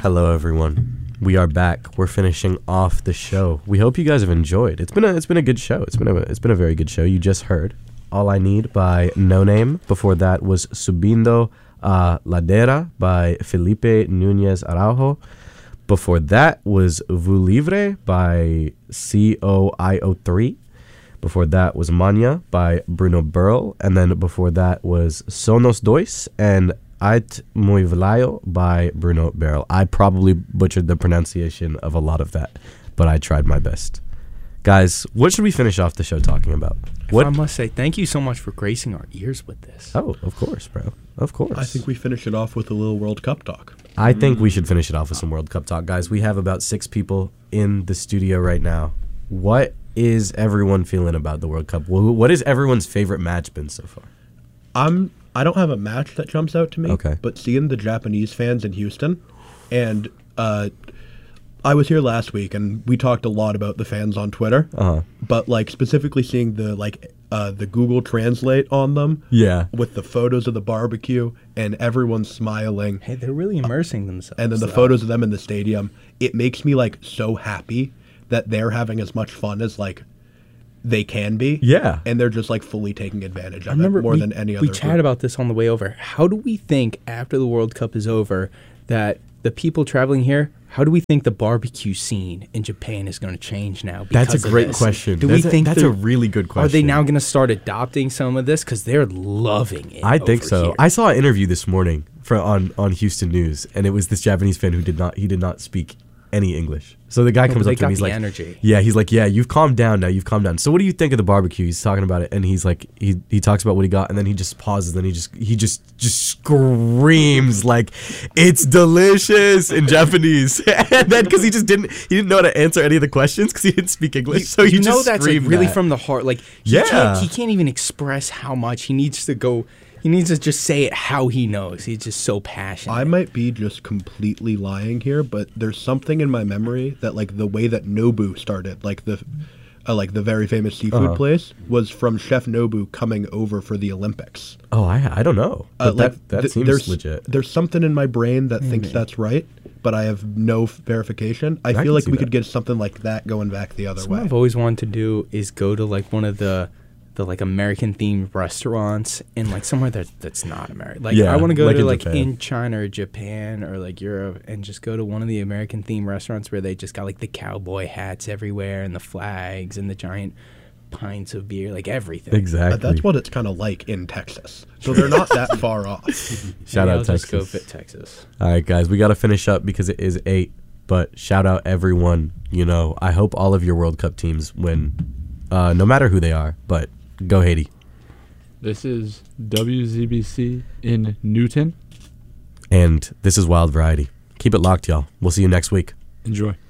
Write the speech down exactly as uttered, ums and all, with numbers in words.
Hello, everyone. We are back. We're finishing off the show. We hope you guys have enjoyed. It's been a it's been a good show. It's been a it's been a very good show. You just heard All I Need by No Name. Before that was Subindo uh, Ladera by Felipe Nunez Araujo. Before that was Vu Livre by C O I O three. Before that was Manya by Bruno Burl. And then before that was Sonos Dois and Ait Muy Vlaio by Bruno Burl. I probably butchered the pronunciation of a lot of that, but I tried my best. Guys, what should we finish off the show talking about? What I must say, thank you so much for gracing our ears with this. Oh, of course, bro. Of course. I think we finish it off with a little World Cup talk. I think we should finish it off with some World Cup talk. Guys, we have about six people in the studio right now. What is everyone feeling about the World Cup? Wh- What is everyone's favorite match been so far? I'm I don't have a match that jumps out to me. Okay. But seeing the Japanese fans in Houston, and uh, I was here last week, and we talked a lot about the fans on Twitter. Uh-huh. But like specifically seeing the like uh, the Google Translate on them. Yeah. With the photos of the barbecue and everyone smiling. Hey, they're really immersing themselves. And then the though. photos of them in the stadium. It makes me like so happy that they're having as much fun as like they can be. Yeah. And they're just like fully taking advantage I of remember it more we, than any other we group. chatted about this on the way over. How do we think after the World Cup is over that the people traveling here, how do we think the barbecue scene in Japan is going to change now? That's because a of great this? question. Do That's we a- think that's they're- a really good question. Are they now going to start adopting some of this because they're loving it? I think over so. here. I saw an interview this morning for, on, on Houston News, and it was this Japanese fan who did not he did not speak any English. So the guy No, comes but up they to him, got he's the like, energy. yeah, he's like, yeah, you've calmed down now, you've calmed down. So what do you think of the barbecue? He's talking about it, and he's like, he he talks about what he got, and then he just pauses, and he just he just just screams like, it's delicious in Japanese, and then because he just didn't he didn't know how to answer any of the questions because he didn't speak English, so he you just know that's like screamed really that. from the heart. Like he Yeah. can't, he can't even express how much he needs to go. He needs to just say it how he knows. He's just so passionate. I might be just completely lying here, but there's something in my memory that like the way that Nobu started, like the uh, like the very famous seafood Uh-huh. place, was from Chef Nobu coming over for the Olympics. Oh, I I don't know, but Uh, like, that that th- seems there's, legit. There's something in my brain that thinks that's right, but I have no f- verification. I, I can feel like see we that. could get something like that going back the other Something way. I've always wanted to do is go to like one of the the like American themed restaurants in like somewhere that that's not American. Like Yeah, I want to go like to in like Japan. in China or Japan or like Europe and just go to one of the American themed restaurants where they just got like the cowboy hats everywhere and the flags and the giant pints of beer, like everything. Uh, Exactly. that's what it's kind of like in Texas. So they're not that far off. Shout Maybe out I'll Texas. just go fit Texas. All right, guys, we got to finish up because it is eight. But shout out everyone. You know, I hope all of your World Cup teams win, uh, no matter who they are. But go Haiti. This is W Z B C in Newton. And this is Wild Variety. Keep it locked, y'all. We'll see you next week. Enjoy.